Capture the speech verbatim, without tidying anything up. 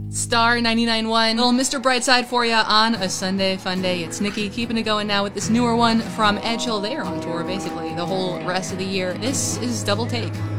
Star ninety-nine point one. Little Mister Brightside for you on a Sunday fun day. It's Nikki keeping it going now with this newer one from Edge Hill. They are on tour basically the whole rest of the year. This is Double Take.